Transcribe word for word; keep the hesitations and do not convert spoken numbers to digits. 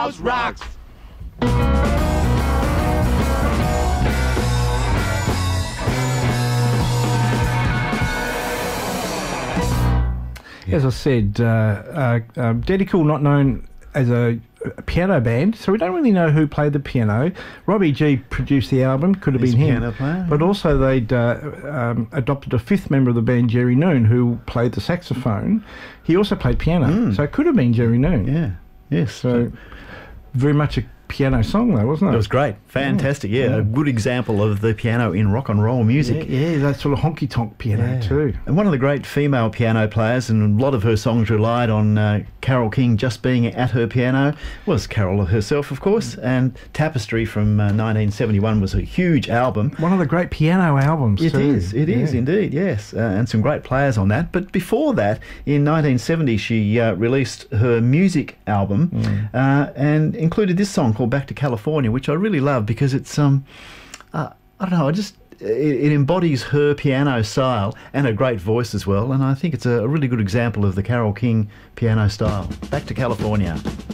house rocks. As I said, uh, uh, um, Daddy Cool not known as a, a piano band, so we don't really know who played the piano. Robbie G produced the album, could have He's been a him. piano player, but yeah. also they'd uh, um, adopted a fifth member of the band, Jerry Noon, who played the saxophone. He also played piano, Mm. so it could have been Jerry Noon. Yeah, yes. So very much a piano song though, wasn't it? It was great. Fantastic, yeah. Yeah. A good example of the piano in rock and roll music. Yeah, yeah, that sort of honky-tonk piano Yeah. too. And one of the great female piano players, and a lot of her songs relied on uh, Carole King just being at her piano, was Carole herself, of course. And Tapestry from uh, nineteen seventy-one was a huge album. One of the great piano albums It too. is, it is Yeah. indeed, yes. Uh, and some great players on that. But before that, in nineteen seventy, she uh, released her music album Mm. uh, and included this song called Back to California, which I really love because it's, um, uh, I don't know, I just, it, it embodies her piano style and her great voice as well. And I think it's a, a really good example of the Carole King piano style. Back to California.